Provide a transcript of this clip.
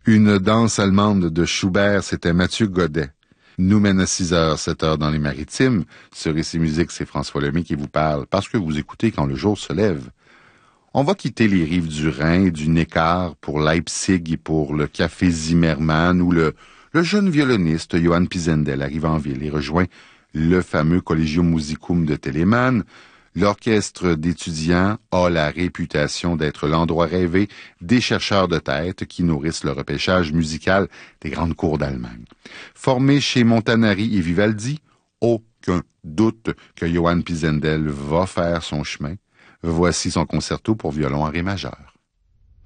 Une danse allemande de Schubert, c'était Mathieu Godet. Nous mène à 6h, 7h dans les Maritimes. Ce Récit Musique, c'est François Lemay qui vous parle, parce que vous écoutez quand le jour se lève. On va quitter les rives du Rhin et du Neckar pour Leipzig et pour le Café Zimmermann, où le jeune violoniste Johann Pisendel arrive en ville et rejoint le fameux Collegium Musicum de Telemann. L'orchestre d'étudiants a la réputation d'être l'endroit rêvé des chercheurs de tête qui nourrissent le repêchage musical des grandes cours d'Allemagne. Formé chez Montanari et Vivaldi, aucun doute que Johann Pisendel va faire son chemin. Voici son concerto pour violon en ré majeur.